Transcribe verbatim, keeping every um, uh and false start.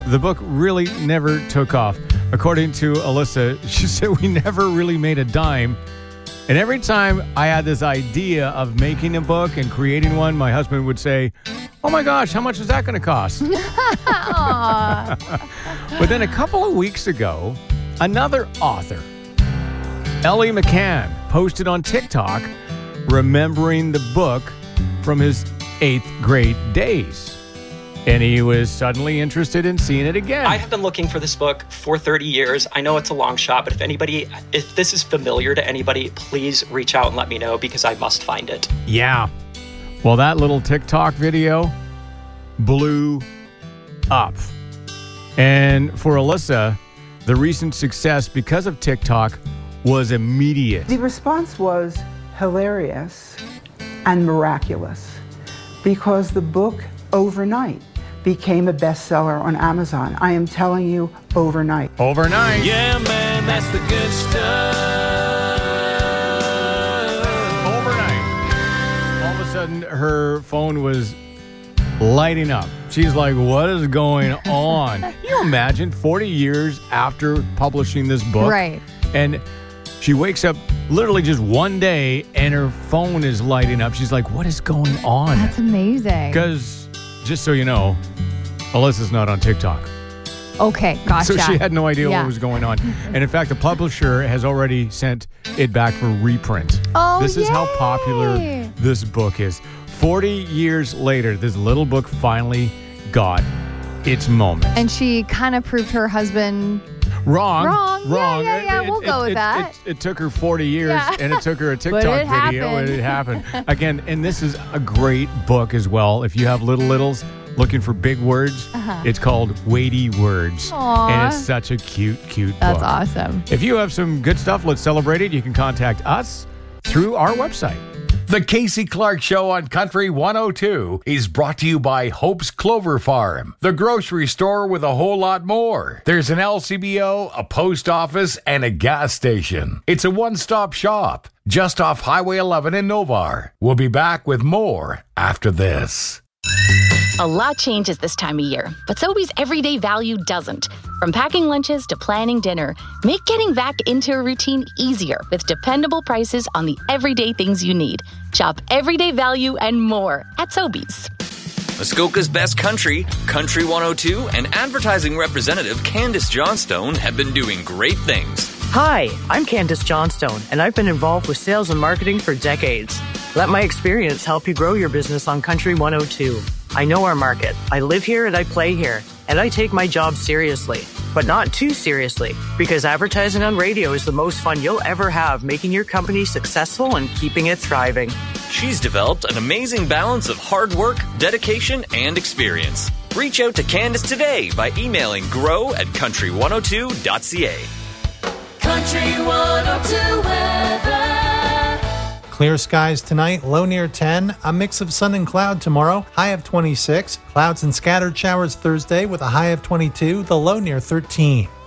The book really never took off. According to Alyssa, she said we never really made a dime. And every time I had this idea of making a book and creating one, my husband would say, oh my gosh, how much is that going to cost? But then a couple of weeks ago, another author, Ellie McCann, posted on TikTok remembering the book from his eighth grade days. And he was suddenly interested in seeing it again. I have been looking for this book for thirty years. I know it's a long shot, but if anybody, if this is familiar to anybody, please reach out and let me know because I must find it. Yeah. Well, that little TikTok video blew up. And for Alyssa, the recent success because of TikTok was immediate. The response was hilarious and miraculous because the book overnight became a bestseller on Amazon. I am telling you, overnight. Overnight. Yeah, man, that's the good stuff. Overnight. All of a sudden, her phone was lighting up. She's like, what is going on? Can you imagine forty years after publishing this book? Right. And she wakes up literally just one day and her phone is lighting up. She's like, what is going on? That's amazing. Because, just so you know, Alyssa's not on TikTok. Okay, gotcha. So she had no idea Yeah. what was going on. And in fact, the publisher has already sent it back for reprint. Oh, This is how yay. popular this book is. forty years later, this little book finally got its moment. And she kind of proved her husband Wrong. Wrong. Yeah, Wrong. yeah, yeah, we'll go with it, that. It, it took her forty years, Yeah. and it took her a TikTok it video, and it happened. Again, and this is a great book as well. If you have little littles looking for big words, Uh-huh. it's called Weighty Words. Aw. And it's such a cute, cute That's book. awesome. If you have some good stuff, let's celebrate it. You can contact us through our website. The Casey Clark Show on Country one oh two is brought to you by Hope's Clover Farm, the grocery store with a whole lot more. There's an L C B O, a post office, and a gas station. It's a one-stop shop just off Highway eleven in Novar. We'll be back with more after this. A lot changes this time of year, but Sobeys everyday value doesn't. From packing lunches to planning dinner, make getting back into a routine easier with dependable prices on the everyday things you need. Shop everyday value and more at Sobeys. Muskoka's best country, Country one oh two, and advertising representative Candace Johnstone have been doing great things. Hi, I'm Candace Johnstone, and I've been involved with sales and marketing for decades. Let my experience help you grow your business on Country one oh two. I know our market. I live here and I play here, and I take my job seriously, but not too seriously, because advertising on radio is the most fun you'll ever have, making your company successful and keeping it thriving. She's developed an amazing balance of hard work, dedication, and experience. Reach out to Candace today by emailing grow at country one oh two dot c a. Country one oh two weather. Clear skies tonight, low near ten. A mix of sun and cloud tomorrow, high of twenty-six. Clouds and scattered showers Thursday with a high of twenty-two, the low near thirteen.